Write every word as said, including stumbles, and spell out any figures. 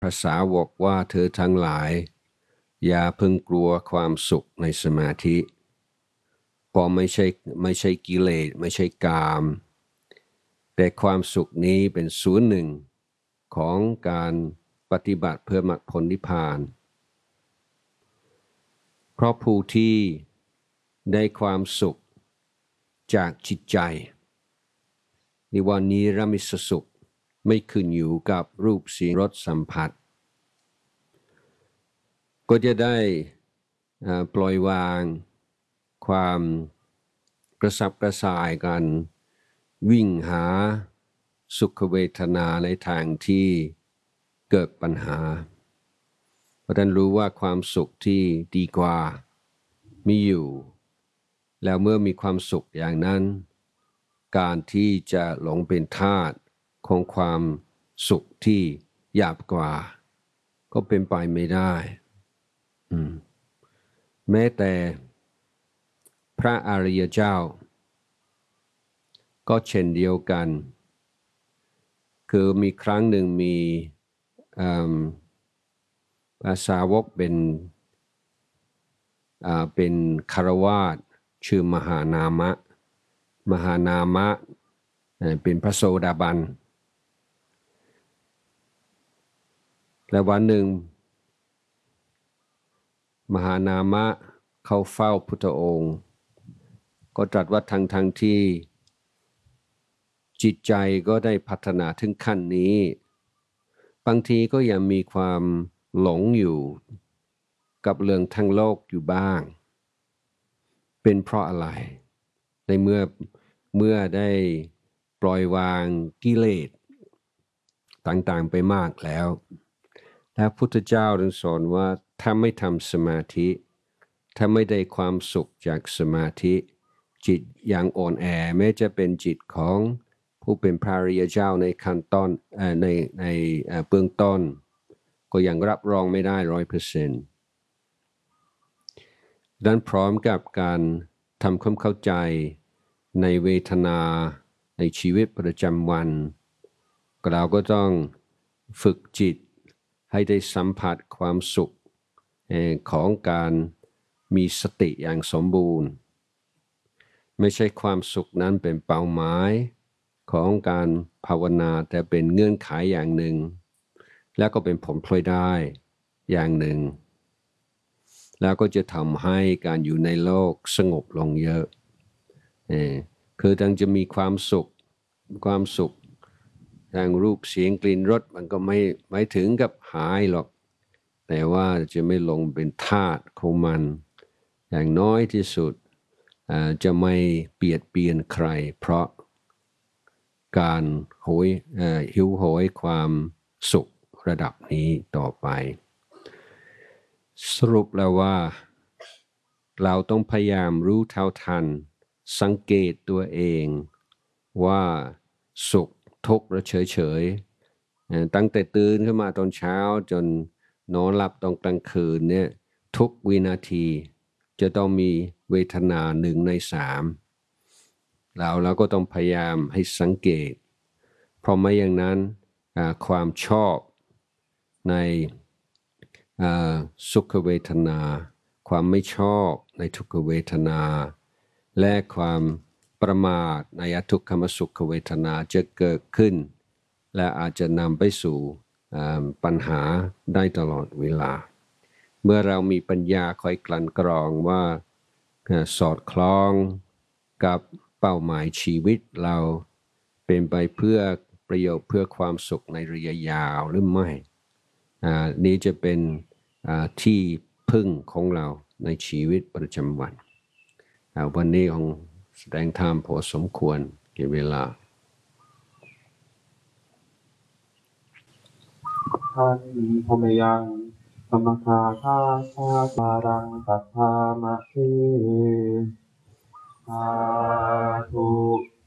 พระสาวกว่าเธอทั้งหลายอย่าเพิ่งกลัวความสุขในสมาธิเพราะไม่ใช่ไม่ใช่กิเลสไม่ใช่กามแต่ความสุขนี้เป็นส่วนหนึ่งของการปฏิบัติเพื่อมรรคผลนิพพานเพราะผู้ที่ได้ความสุขจากจิตใจในวันนี้นิรมิตสุขไม่ขึ้นอยู่กับรูปเสียงรสสัมผัสก็จะได้ปล่อยวางความกระสับกระส่ายกันวิ่งหาสุขเวทนาในทางที่เกิดปัญหาเพราะท่านรู้ว่าความสุขที่ดีกว่ามีอยู่แล้วเมื่อมีความสุขอย่างนั้นการที่จะหลงเป็นทาสของความสุขที่หยาบกว่าก็เป็นไปไม่ได้แม้แต่พระอริยเจ้าก็เช่นเดียวกันคือมีครั้งหนึ่งมีภาษาวกเป็นเป็นคฤหัสถ์ชื่อมหานามะมหานามะเป็นพระโสดาบันและวันหนึ่งมหานามะเข้าเฝ้าพุทธองค์ก็ตรัสว่าทั้งทั้งที่จิตใจก็ได้พัฒนาถึงขั้นนี้บางทีก็ยังมีความหลงอยู่กับเรื่องทั้งโลกอยู่บ้างเป็นเพราะอะไรในเมื่อเมื่อได้ปล่อยวางกิเลสต่างๆไปมากแล้วและพุทธเจ้าได้สอนว่าถ้าไม่ทำสมาธิถ้าไม่ได้ความสุขจากสมาธิจิตยังอ่อนแอแม้จะเป็นจิตของผู้เป็นพระอริยเจ้าในขั้นต้นในในเบื้องต้นก็ยังรับรองไม่ได้ร้อยเปอร์เซ็นต์ดังพร้อมกับการทำความเข้าใจในเวทนาในชีวิตประจำวันเราก็ต้องฝึกจิตให้ได้สัมผัสความสุขของการมีสติอย่างสมบูรณ์ไม่ใช่ความสุขนั้นเป็นเป้าหมายของการภาวนาแต่เป็นเงื่อนไขอย่างหนึ่งแล้วก็เป็นผลพลอยได้อย่างหนึ่งแล้วก็จะทำให้การอยู่ในโลกสงบลงเยอะเออคือทั้งจะมีความสุขความสุขทางรูปเสียงกลิ่นรสมันก็ไม่ไม่ถึงกับหายหรอกแต่ว่าจะไม่ลงเป็นทาสของมันอย่างน้อยที่สุดจะไม่เบียดเบียนใครเพราะการโหยหิวโหยความสุขระดับนี้ต่อไปสรุปแล้วว่าเราต้องพยายามรู้เท่าทันสังเกตตัวเองว่าสุขทุกข์และเฉยๆตั้งแต่ตื่นขึ้นมาตอนเช้าจนนอนหลับตอนกลางคืนเนี่ยทุกวินาทีจะต้องมีเวทนาหนึ่งในสามแล้วเราก็ต้องพยายามให้สังเกตเพราะไม่อย่างนั้นความชอบในสุขเวทนาความไม่ชอบในทุกขเวทนาและความประมาทในอทุกขมสุขเวทนาจะเกิดขึ้นและอาจจะนำไปสู่ปัญหาได้ตลอดเวลาเมื่อเรามีปัญญาคอยกลั่นกรองว่าสอดคล้องกับเป้าหมายชีวิตเราเป็นไปเพื่อประโยชน์เพื่อความสุขในระยะยาวหรือไม่นี้จะเป็นที่พึ่งของเราในชีวิตประจำวันวันนี้ของแสดงธรรมพอสมควรแก่เวลาท่านพมยังธรรมคาคาชาปารังสัทธามะเทสาธุ